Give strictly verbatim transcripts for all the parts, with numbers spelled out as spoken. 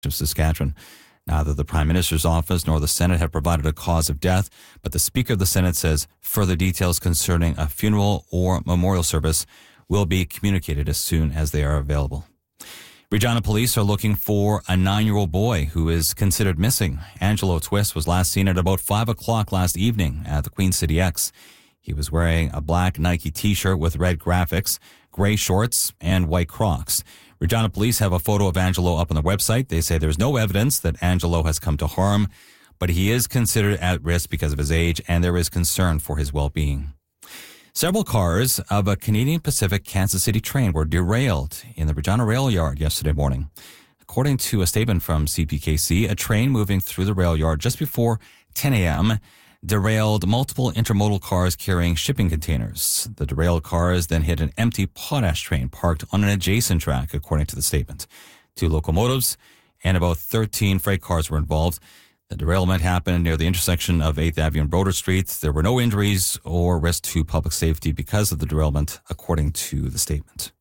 of Saskatchewan. Neither the Prime Minister's office nor the Senate have provided a cause of death, but the Speaker of the Senate says further details concerning a funeral or memorial service will be communicated as soon as they are available. Regina police are looking for a nine-year-old boy who is considered missing. Angelo Twist was last seen at about five o'clock last evening at the Queen City X. He was wearing a black Nike t-shirt with red graphics, gray shorts, and white Crocs. Regina police have a photo of Angelo up on the website. They say there's no evidence that Angelo has come to harm, but he is considered at risk because of his age, and there is concern for his well-being. Several cars of a Canadian Pacific Kansas City train were derailed in the Regina rail yard yesterday morning. According to a statement from C P K C, a train moving through the rail yard just before ten a.m. derailed multiple intermodal cars carrying shipping containers. The derailed cars then hit an empty potash train parked on an adjacent track, according to the statement. Two locomotives and about thirteen freight cars were involved. The derailment happened near the intersection of eighth Avenue and Broder Street. There were no injuries or risk to public safety because of the derailment, according to the statement.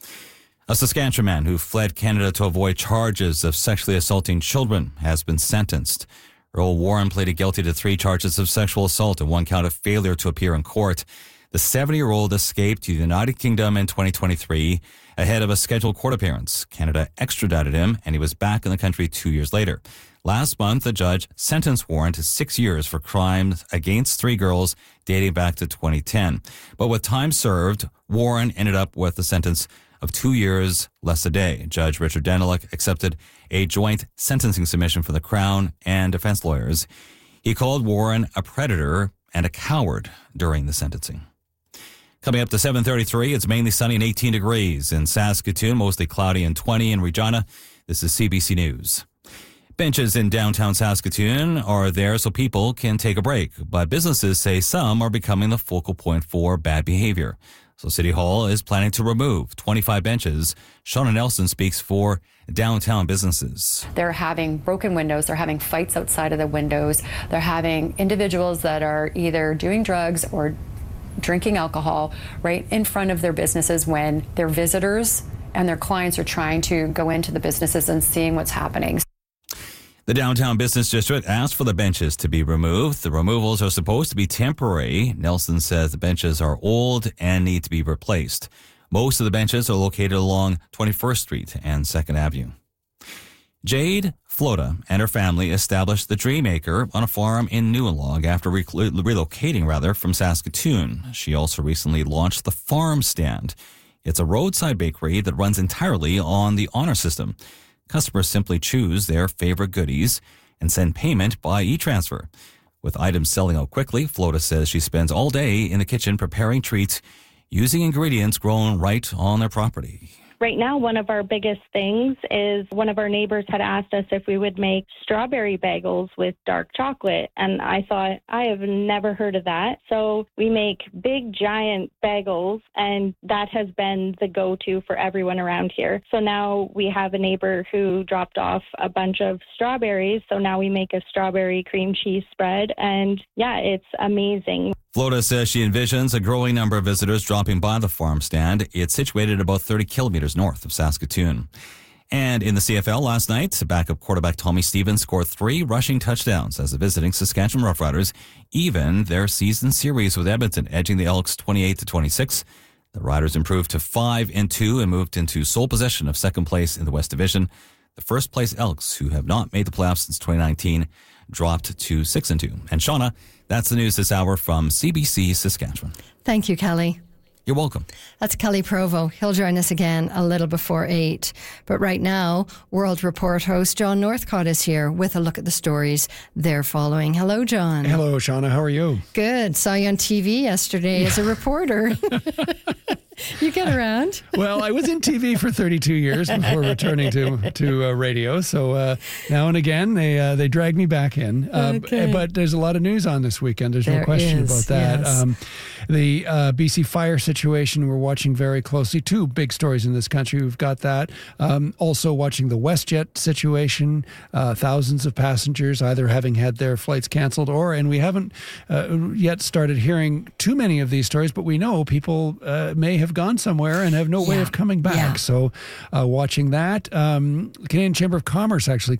A Saskatchewan man who fled Canada to avoid charges of sexually assaulting children has been sentenced. Earl Warren pleaded guilty to three charges of sexual assault and one count of failure to appear in court. The seventy-year-old escaped to the United Kingdom in twenty twenty-three ahead of a scheduled court appearance. Canada extradited him, and he was back in the country two years later. Last month, the judge sentenced Warren to six years for crimes against three girls dating back to twenty ten. But with time served, Warren ended up with a sentence of two years less a day. Judge Richard Denilick accepted a joint sentencing submission from the Crown and defense lawyers. He called Warren a predator and a coward during the sentencing. Coming up to seven thirty-three, it's mainly sunny and eighteen degrees. In Saskatoon, mostly cloudy and twenty in Regina. This is C B C News. Benches in downtown Saskatoon are there so people can take a break, but businesses say some are becoming the focal point for bad behavior. So City Hall is planning to remove twenty-five benches. Shauna Nelson speaks for downtown businesses. They're having broken windows. They're having fights outside of the windows. They're having individuals that are either doing drugs or drinking alcohol right in front of their businesses when their visitors and their clients are trying to go into the businesses and seeing what's happening. The Downtown Business District asked for the benches to be removed. The removals are supposed to be temporary. Nelson says the benches are old and need to be replaced. Most of the benches are located along twenty-first Street and second Avenue. Jade Flota and her family established the Dreamacre on a farm in Newlog after re- relocating rather from Saskatoon. She also recently launched the Farm Stand. It's a roadside bakery that runs entirely on the honor system. Customers simply choose their favorite goodies and send payment by e-transfer. With items selling out quickly, Flota says she spends all day in the kitchen preparing treats using ingredients grown right on their property. Right now, one of our biggest things is one of our neighbors had asked us if we would make strawberry bagels with dark chocolate. And I thought, I have never heard of that. So we make big, giant bagels, and that has been the go-to for everyone around here. So now we have a neighbor who dropped off a bunch of strawberries. So now we make a strawberry cream cheese spread. And yeah, it's amazing. Flota says she envisions a growing number of visitors dropping by the farm stand. It's situated about thirty kilometers north of Saskatoon. And in the C F L last night, backup quarterback Tommy Stevens scored three rushing touchdowns as the visiting Saskatchewan Roughriders even their season series with Edmonton, edging the Elks twenty-eight to twenty-six. The Riders improved to five and two and moved into sole possession of second place in the West Division. The first place Elks, who have not made the playoffs since twenty nineteen, dropped to six and two. And Shauna, that's the news this hour from C B C Saskatchewan. Thank you, Kelly. You're welcome. That's Kelly Provo. He'll join us again a little before eight. But right now, World Report host John Northcott is here with a look at the stories they're following. Hello, John. Hello, Shauna. How are you? Good. Saw you on T V yesterday as a reporter. You get around. Well, I was in T V for thirty-two years before returning to to uh, radio. So uh, now and again, they uh, they drag me back in. Uh, okay. b- but there's a lot of news on this weekend. There's there no question is, about that. Yes. Um, the uh, B C fire situation we're watching very closely. Two big stories in this country. We've got that. Um, also watching the WestJet situation. Uh, thousands of passengers either having had their flights canceled or, and we haven't uh, yet started hearing too many of these stories, but we know people uh, may have have gone somewhere and have no way Yeah. of coming back. Yeah. So uh, watching that, um, Canadian Chamber of Commerce actually